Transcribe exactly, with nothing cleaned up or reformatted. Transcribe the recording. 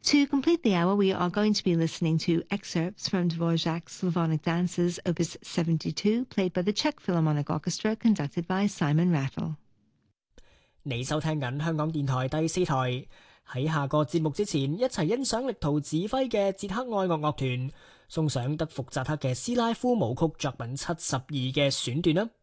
To complete the hour, we are going to be listening to excerpts from Dvorak's Slavonic Dances, Opus seventy-two, played by the Czech Philharmonic Orchestra, conducted by Simon Rattle. 你收聽緊香港電台第四台。喺下個節目之前，一齊欣賞力圖指揮嘅捷克愛樂樂團送上德福扎克嘅斯拉夫舞曲作品七十二嘅選段啦。